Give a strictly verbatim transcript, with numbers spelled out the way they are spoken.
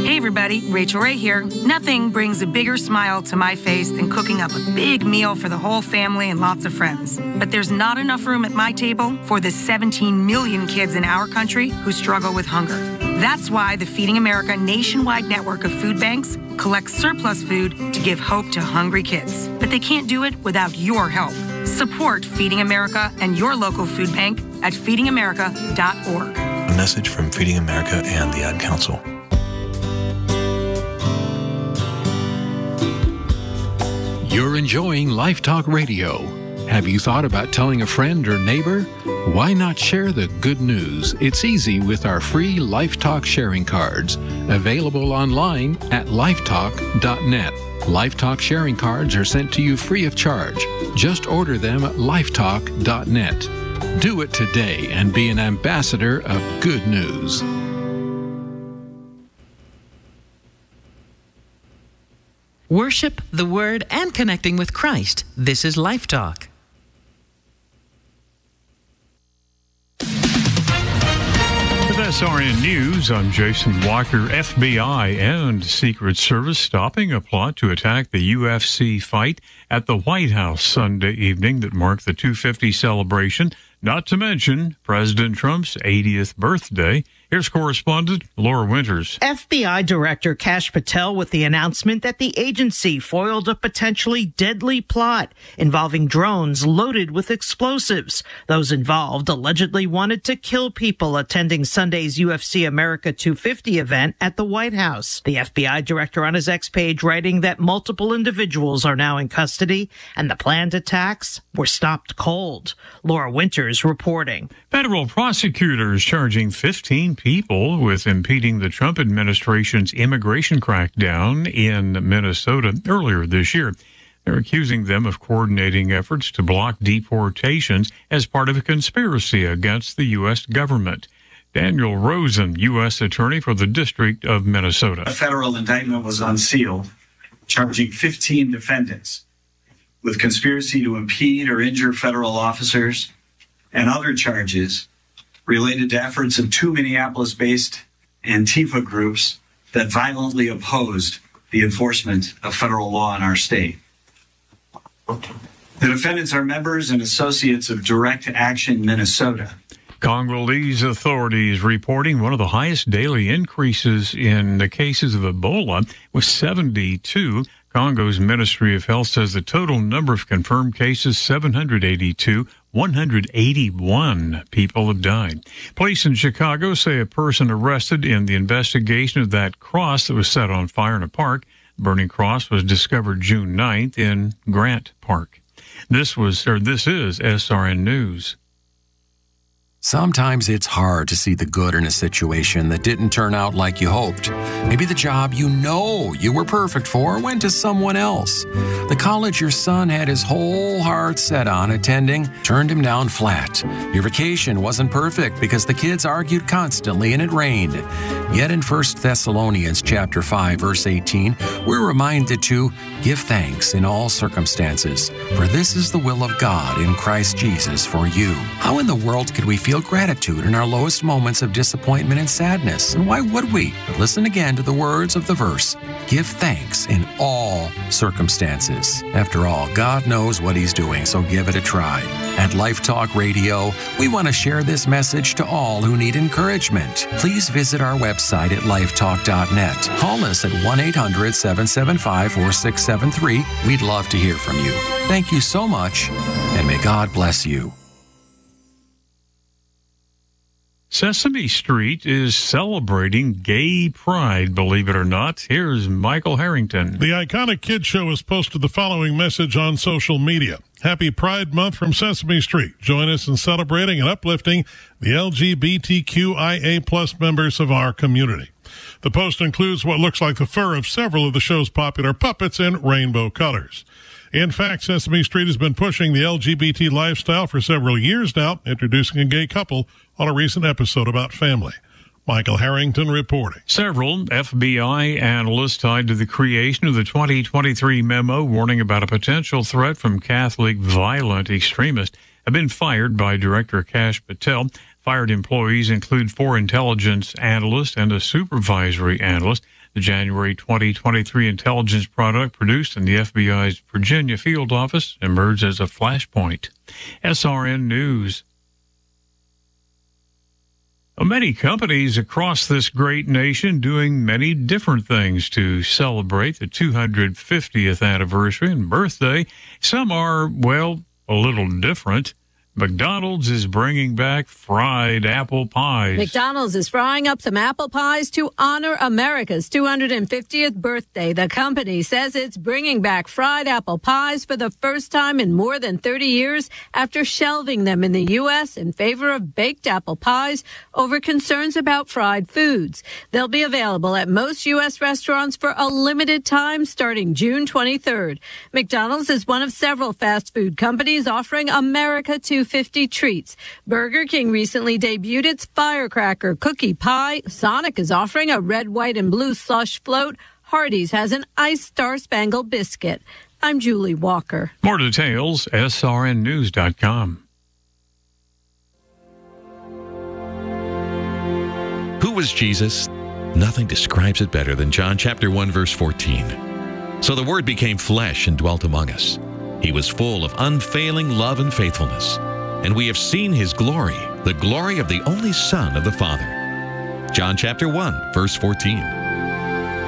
Hey everybody, Rachel Ray here. Nothing brings a bigger smile to my face than cooking up a big meal for the whole family and lots of friends. But there's not enough room at my table for the seventeen million kids in our country who struggle with hunger. That's why the Feeding America nationwide network of food banks collects surplus food to give hope to hungry kids. But they can't do it without your help. Support Feeding America and your local food bank at feeding america dot org. A message from Feeding America and the Ad Council. You're enjoying Life Talk Radio. Have you thought about telling a friend or neighbor? Why not share the good news? It's easy with our free Life Talk sharing cards, available online at lifetalk dot net. Life Talk sharing cards are sent to you free of charge. Just order them at lifetalk dot net. Do it today and be an ambassador of good news. Worship, the Word, and connecting with Christ. This is Life Talk. With S R N News, I'm Jason Walker. F B I and Secret Service stopping a plot to attack the U F C fight at the White House Sunday evening that marked the two fifty celebration, not to mention President Trump's eightieth birthday. Here's correspondent Laura Winters. F B I Director Kash Patel with the announcement that the agency foiled a potentially deadly plot involving drones loaded with explosives. Those involved allegedly wanted to kill people attending Sunday's U F C America two fifty event at the White House. The F B I director on his X page writing that multiple individuals are now in custody and the planned attacks were stopped cold. Laura Winters reporting. Federal prosecutors charging fifteen people with impeding the Trump administration's immigration crackdown in Minnesota earlier this year. They're accusing them of coordinating efforts to block deportations as part of a conspiracy against the U S government. Daniel Rosen, U S Attorney for the District of Minnesota. A federal indictment was unsealed, charging fifteen defendants with conspiracy to impede or injure federal officers and other charges related to efforts of two Minneapolis-based Antifa groups that violently opposed the enforcement of federal law in our state. The defendants are members and associates of Direct Action Minnesota. Congolese authorities reporting one of the highest daily increases in the cases of Ebola, with seventy-two. Congo's Ministry of Health says the total number of confirmed cases, seven hundred eighty-two. one hundred eighty-one people have died. Police in Chicago say a person arrested in the investigation of that cross that was set on fire in a park. The burning cross was discovered June ninth in Grant Park. This was, or this is S R N News. Sometimes it's hard to see the good in a situation that didn't turn out like you hoped. Maybe the job you know you were perfect for went to someone else. The college your son had his whole heart set on attending turned him down flat. Your vacation wasn't perfect because the kids argued constantly and it rained. Yet in First Thessalonians chapter five, verse eighteen, we're reminded to give thanks in all circumstances, for this is the will of God in Christ Jesus for you. How in the world could we feel gratitude in our lowest moments of disappointment and sadness? And why would we? But listen again to the words of the verse. Give thanks in all circumstances. After all, God knows what He's doing, so give it a try. At Life Talk Radio, we want to share this message to all who need encouragement. Please visit our website at lifetalk dot net. Call us at one eight hundred, seven seven five, four six seven three. We'd love to hear from you. Thank you so much, and may God bless you. Sesame Street is celebrating gay pride, believe it or not. Here's Michael Harrington. The iconic kids show has posted the following message on social media. Happy Pride Month from Sesame Street. Join us in celebrating and uplifting the L G B T Q I A plus members of our community. The post includes what looks like the fur of several of the show's popular puppets in rainbow colors. In fact, Sesame Street has been pushing the L G B T lifestyle for several years now, introducing a gay couple on a recent episode about family. Michael Harrington reporting. Several F B I analysts tied to the creation of the twenty twenty-three memo warning about a potential threat from Catholic violent extremists have been fired by Director Kash Patel. Fired employees include four intelligence analysts and a supervisory analyst. The January twenty twenty-three intelligence product produced in the F B I's Virginia field office emerged as a flashpoint. S R N News. Many companies across this great nation doing many different things to celebrate the two hundred fiftieth anniversary and birthday. Some are, well, a little different. McDonald's is bringing back fried apple pies. McDonald's is frying up some apple pies to honor America's two hundred fiftieth birthday. The company says it's bringing back fried apple pies for the first time in more than thirty years after shelving them in the U S in favor of baked apple pies over concerns about fried foods. They'll be available at most U S restaurants for a limited time starting June twenty-third. McDonald's is one of several fast food companies offering America two hundred fifty treats. Burger King recently debuted its Firecracker Cookie Pie. Sonic is offering a red, white, and blue slush float. Hardee's has an iced Star-Spangled Biscuit. I'm Julie Walker. More details, S R N news dot com. Who was Jesus? Nothing describes it better than John chapter one, verse fourteen. So the Word became flesh and dwelt among us. He was full of unfailing love and faithfulness. And we have seen his glory, the glory of the only Son of the Father. John chapter one, verse fourteen.